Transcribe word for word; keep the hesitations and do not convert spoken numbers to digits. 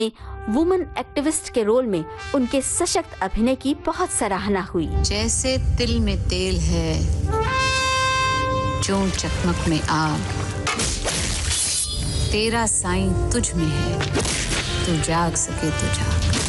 Women activist के role में उनके सशक्त अभिनय की बहुत सराहना हुई। जैसे तिल में तेल है, जो चकमक में आग, तेरा साईं तुझ में है, तू जाग सके तो जाग।